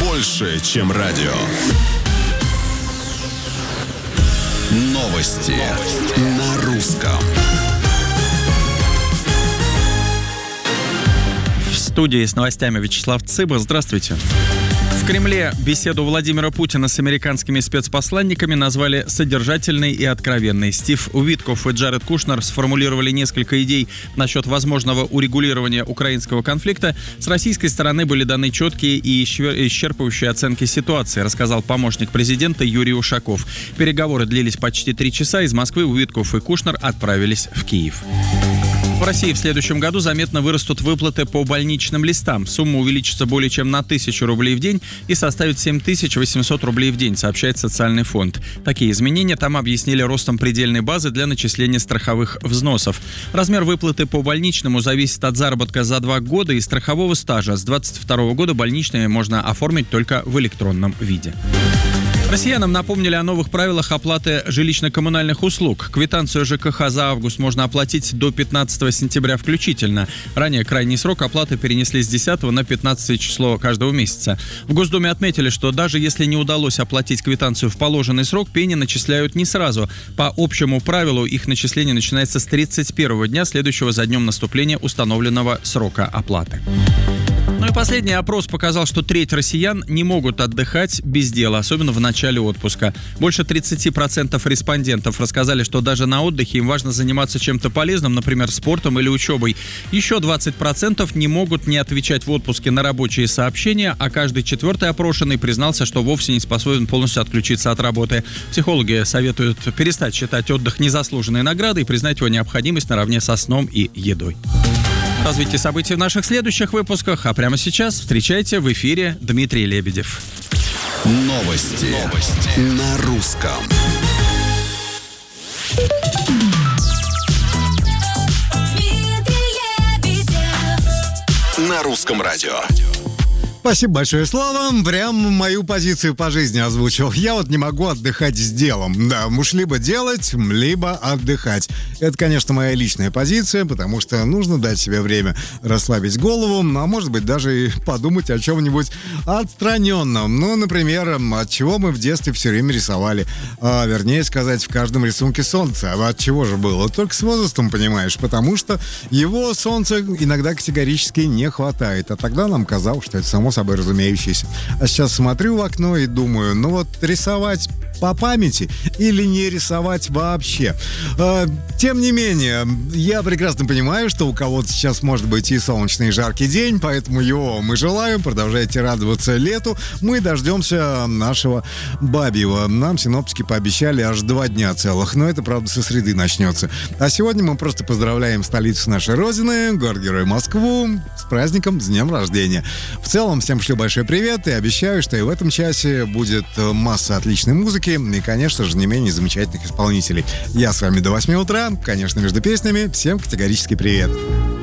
больше, чем радио. Новости на русском. В студии с новостями Вячеслав Цыба. Здравствуйте. В Кремле беседу Владимира Путина с американскими спецпосланниками назвали содержательной и откровенной. Стив Уиткоф и Джаред Кушнер сформулировали несколько идей насчет возможного урегулирования украинского конфликта. С российской стороны были даны четкие и исчерпывающие оценки ситуации, рассказал помощник президента Юрий Ушаков. Переговоры длились почти 3 часа. Из Москвы Уиткоф и Кушнер отправились в Киев. В России в следующем году заметно вырастут выплаты по больничным листам. Сумма увеличится более чем на 1000 рублей в день и составит 7800 рублей в день, сообщает Социальный фонд. Такие изменения там объяснили ростом предельной базы для начисления страховых взносов. Размер выплаты по больничному зависит от заработка за 2 года и страхового стажа. С 2022 года больничные можно оформить только в электронном виде. Россиянам напомнили о новых правилах оплаты жилищно-коммунальных услуг. Квитанцию ЖКХ за август можно оплатить до 15 сентября включительно. Ранее крайний срок оплаты перенесли с 10 на 15 число каждого месяца. В Госдуме отметили, что даже если не удалось оплатить квитанцию в положенный срок, пени начисляют не сразу. По общему правилу их начисление начинается с 31 дня, следующего за днем наступления установленного срока оплаты. Ну и последний опрос показал, что треть россиян не могут отдыхать без дела, особенно в начале отпуска. Больше 30% респондентов рассказали, что даже на отдыхе им важно заниматься чем-то полезным, например, спортом или учебой. Еще 20% не могут не отвечать в отпуске на рабочие сообщения, а каждый 4-й опрошенный признался, что вовсе не способен полностью отключиться от работы. Психологи советуют перестать считать отдых незаслуженной наградой и признать его необходимость наравне со сном и едой. Развитие событий в наших следующих выпусках. А прямо сейчас встречайте в эфире Дмитрий Лебедев. Новости на русском. На русском радио. Спасибо большое, Слава. Прям мою позицию по жизни озвучил. Я вот не могу отдыхать с делом. Да, уж либо делать, либо отдыхать. Это, конечно, моя личная позиция, потому что нужно дать себе время расслабить голову, а может быть даже и подумать о чем-нибудь отстраненном. Ну, например, от чего мы в детстве все время рисовали. Вернее сказать, в каждом рисунке солнце. А от чего же было? Только с возрастом, понимаешь, потому что его солнца иногда категорически не хватает. А тогда нам казалось, что это само собой разумеющееся. А сейчас смотрю в окно и думаю, ну вот рисовать по памяти или не рисовать вообще. Тем не менее, я прекрасно понимаю, что у кого-то сейчас может быть и солнечный и жаркий день, поэтому его мы желаем. Продолжайте радоваться лету. Мы дождемся нашего бабьего. Нам синоптики пообещали аж 2 дня целых, но это, правда, со среды начнется. А сегодня мы просто поздравляем столицу нашей Родины, город-герой Москву, с праздником, с днем рождения. В целом, всем шлю большой привет и обещаю, что и в этом часе будет масса отличной музыки и, конечно же, не менее замечательных исполнителей. Я с вами до 8 утра, конечно, между песнями. Всем категорически привет.